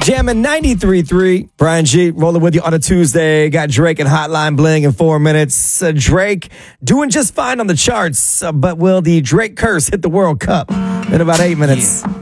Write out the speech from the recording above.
Jamming 93.3. Brian G. rolling with you on a Tuesday. Got Drake and Hotline Bling in 4 minutes. Drake doing just fine on the charts, but will the Drake curse hit the World Cup in about 8 minutes?